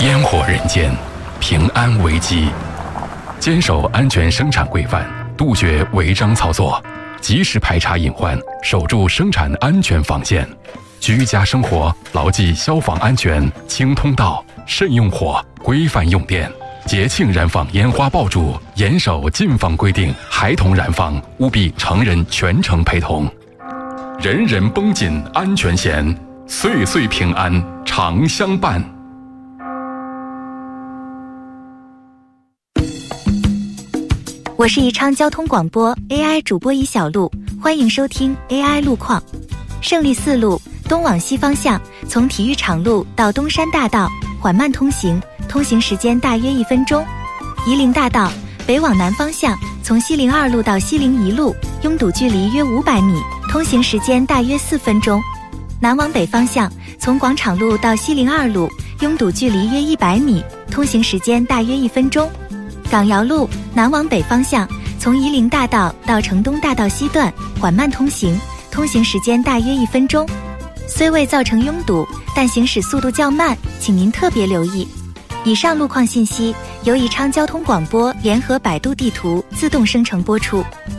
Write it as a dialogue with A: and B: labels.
A: 烟火人间，平安危机。坚守安全生产规范，杜绝违章操作，及时排查隐患，守住生产安全防线。居家生活牢记消防安全，清通道，慎用火，规范用电。节庆燃放烟花爆竹，严守禁放规定，孩童燃放务必成人全程陪同。人人绷紧安全弦，岁岁平安常相伴。
B: 我是宜昌交通广播 AI 主播尹小璐，欢迎收听 AI 路况。胜利四路东往西方向，从体育场路到东山大道缓慢通行，通行时间大约1分钟。夷陵大道北往南方向，从西陵2路到西陵1路，拥堵距离约500米，通行时间大约4分钟。南往北方向，从广场路到西陵2路，拥堵距离约100米，通行时间大约1分钟。港窑路南往北方向，从夷陵大道到城东大道西段缓慢通行，通行时间大约1分钟。虽未造成拥堵，但行驶速度较慢，请您特别留意。以上路况信息由宜昌交通广播联合百度地图自动生成播出。